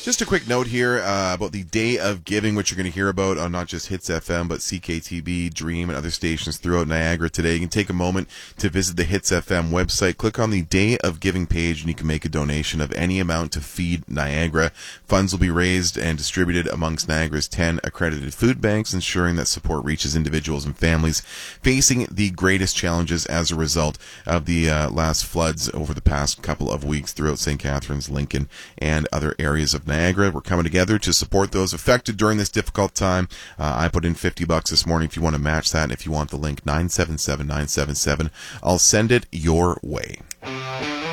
Just a quick note here about the Day of Giving, which you're going to hear about on not just Hits FM, but CKTB, Dream, and other stations throughout Niagara today. You can take a moment to visit the Hits FM website, click on the Day of Giving page, and you can make a donation of any amount to Feed Niagara. Funds will be raised and distributed amongst Niagara's 10 accredited food banks, ensuring that support reaches individuals and families facing the greatest challenges as a result of the last floods over the past couple of weeks throughout St. Catharines, Lincoln, and other areas of Niagara. We're coming together to support those affected during this difficult time. I put in $50 this morning if you want to match that, and if you want the link, 977-977, I'll send it your way.